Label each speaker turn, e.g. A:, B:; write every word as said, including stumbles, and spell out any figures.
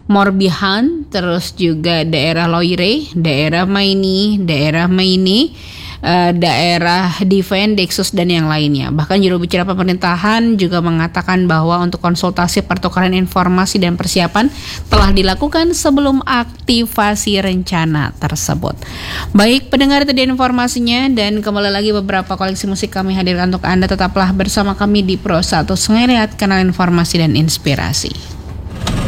A: Morbihan, terus juga daerah Loire, daerah Maini, daerah Maine, uh, daerah Diven, Dexus dan yang lainnya. Bahkan juru bicara pemerintahan juga mengatakan bahwa untuk konsultasi pertukaran informasi dan persiapan telah dilakukan sebelum aktivasi rencana tersebut. Baik pendengar, itu dia informasinya, dan kembali lagi beberapa koleksi musik kami hadirkan untuk Anda. Tetaplah bersama kami di Pro satu Sungai Liat, kanal informasi dan inspirasi.